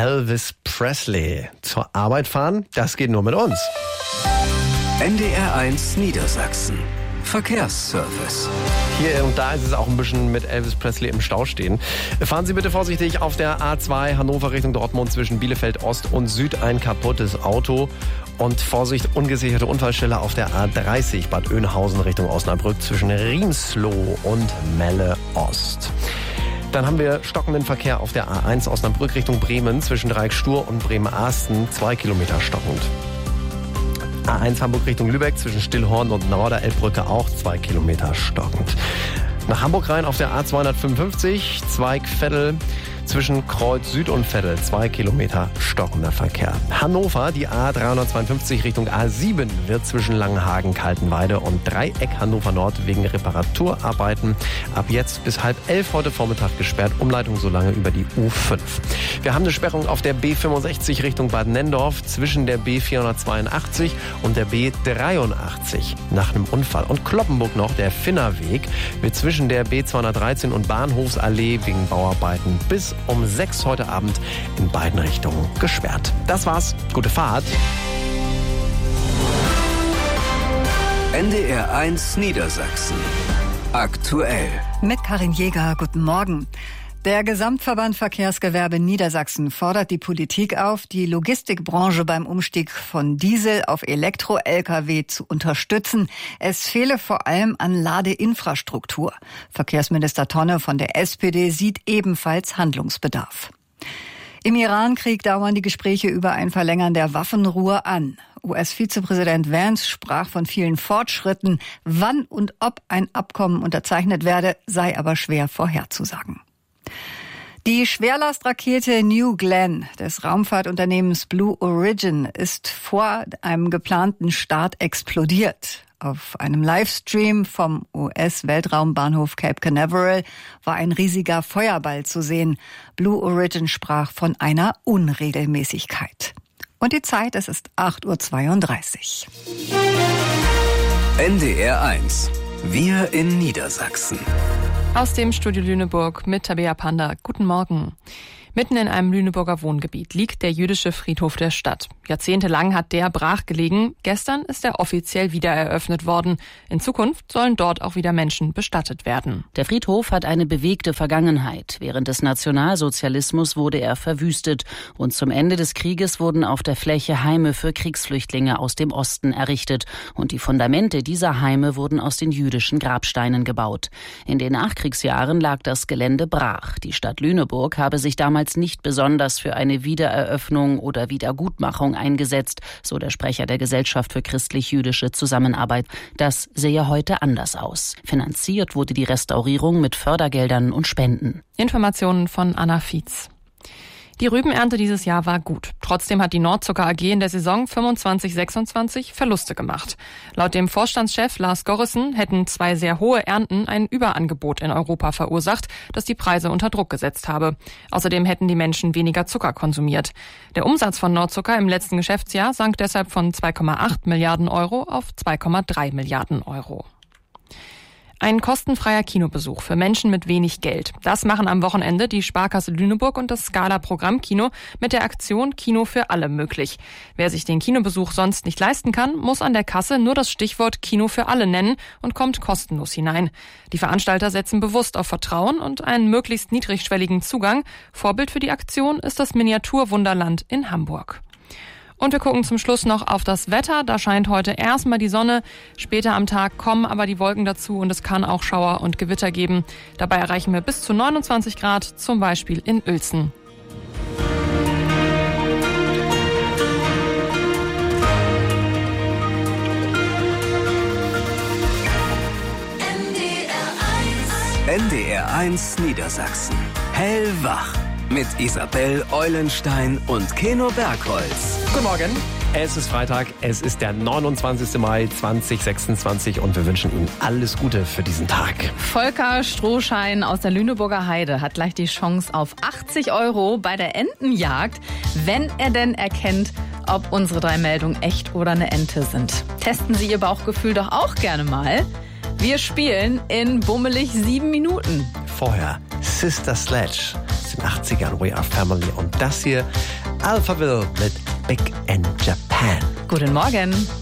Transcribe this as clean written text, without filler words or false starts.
Elvis Presley. Zur Arbeit fahren, das geht nur mit uns. NDR1 Niedersachsen. Verkehrsservice. Hier und da ist es auch ein bisschen mit Elvis Presley im Stau stehen. Fahren Sie bitte vorsichtig auf der A2 Hannover Richtung Dortmund zwischen Bielefeld Ost und Süd, ein kaputtes Auto. Und Vorsicht, ungesicherte Unfallstelle auf der A30 Bad Oeynhausen Richtung Osnabrück zwischen Riemsloh und Melle Ost. Dann haben wir stockenden Verkehr auf der A1 Osnabrück Richtung Bremen zwischen Dreieck-Stur und Bremen-Arsten, 2 Kilometer stockend. A1 Hamburg Richtung Lübeck zwischen Stillhorn und Norderelbbrücke auch 2 Kilometer stockend. Nach Hamburg rein auf der A255 Zweig-Veddel zwischen Kreuz Süd und Veddel 2 Kilometer stockender Verkehr. Hannover, die A352 Richtung A7 wird zwischen Langenhagen, Kaltenweide und Dreieck Hannover Nord wegen Reparaturarbeiten ab jetzt bis 10:30 heute Vormittag gesperrt. Umleitung so lange über die U5. Wir haben eine Sperrung auf der B65 Richtung Bad Nendorf zwischen der B482 und der B83 nach einem Unfall. Und Kloppenburg noch, der Finnerweg wird zwischen der B213 und Bahnhofsallee wegen Bauarbeiten bis um 6 heute Abend in beiden Richtungen gesperrt. Das war's. Gute Fahrt. NDR1 Niedersachsen. Aktuell. Mit Karin Jäger, guten Morgen. Der Gesamtverband Verkehrsgewerbe Niedersachsen fordert die Politik auf, die Logistikbranche beim Umstieg von Diesel auf Elektro-Lkw zu unterstützen. Es fehle vor allem an Ladeinfrastruktur. Verkehrsminister Tonne von der SPD sieht ebenfalls Handlungsbedarf. Im Iran-Krieg dauern die Gespräche über ein Verlängern der Waffenruhe an. US-Vizepräsident Vance sprach von vielen Fortschritten. Wann und ob ein Abkommen unterzeichnet werde, sei aber schwer vorherzusagen. Die Schwerlastrakete New Glenn des Raumfahrtunternehmens Blue Origin ist vor einem geplanten Start explodiert. Auf einem Livestream vom US-Weltraumbahnhof Cape Canaveral war ein riesiger Feuerball zu sehen. Blue Origin sprach von einer Unregelmäßigkeit. Und die Zeit, es ist 8:32 Uhr. NDR1. Wir in Niedersachsen. Aus dem Studio Lüneburg mit Tabea Panda. Guten Morgen. Mitten in einem Lüneburger Wohngebiet liegt der jüdische Friedhof der Stadt. Jahrzehntelang hat der brach gelegen. Gestern ist er offiziell wieder eröffnet worden. In Zukunft sollen dort auch wieder Menschen bestattet werden. Der Friedhof hat eine bewegte Vergangenheit. Während des Nationalsozialismus wurde er verwüstet. Und zum Ende des Krieges wurden auf der Fläche Heime für Kriegsflüchtlinge aus dem Osten errichtet. Und die Fundamente dieser Heime wurden aus den jüdischen Grabsteinen gebaut. In den Nachkriegsjahren lag das Gelände brach. Die Stadt Lüneburg habe sich damals nicht besonders für eine Wiedereröffnung oder Wiedergutmachung eingesetzt, so der Sprecher der Gesellschaft für christlich-jüdische Zusammenarbeit. Das sehe heute anders aus. Finanziert wurde die Restaurierung mit Fördergeldern und Spenden. Informationen von Anna Fietz. Die Rübenernte dieses Jahr war gut. Trotzdem hat die Nordzucker AG in der Saison 25/26 Verluste gemacht. Laut dem Vorstandschef Lars Gorrissen hätten 2 sehr hohe Ernten ein Überangebot in Europa verursacht, das die Preise unter Druck gesetzt habe. Außerdem hätten die Menschen weniger Zucker konsumiert. Der Umsatz von Nordzucker im letzten Geschäftsjahr sank deshalb von 2,8 Milliarden Euro auf 2,3 Milliarden Euro. Ein kostenfreier Kinobesuch für Menschen mit wenig Geld. Das machen am Wochenende die Sparkasse Lüneburg und das Scala Programmkino mit der Aktion Kino für alle möglich. Wer sich den Kinobesuch sonst nicht leisten kann, muss an der Kasse nur das Stichwort Kino für alle nennen und kommt kostenlos hinein. Die Veranstalter setzen bewusst auf Vertrauen und einen möglichst niedrigschwelligen Zugang. Vorbild für die Aktion ist das Miniaturwunderland in Hamburg. Und wir gucken zum Schluss noch auf das Wetter. Da scheint heute erstmal die Sonne. Später am Tag kommen aber die Wolken dazu und es kann auch Schauer und Gewitter geben. Dabei erreichen wir bis zu 29 Grad, zum Beispiel in Uelzen. NDR1 Niedersachsen. Hellwach. Mit Isabel Eulenstein und Keno Bergholz. Guten Morgen. Es ist Freitag, es ist der 29. Mai 2026 und wir wünschen Ihnen alles Gute für diesen Tag. Volker Strohschein aus der Lüneburger Heide hat gleich die Chance auf 80 € bei der Entenjagd, wenn er denn erkennt, ob unsere 3 Meldungen echt oder eine Ente sind. Testen Sie Ihr Bauchgefühl doch auch gerne mal. Wir spielen in bummelig 7 Minuten. Vorher Sister Sledge. aus den 80ern, We Are Family. Und das hier, Alphaville mit Big in Japan. Guten Morgen.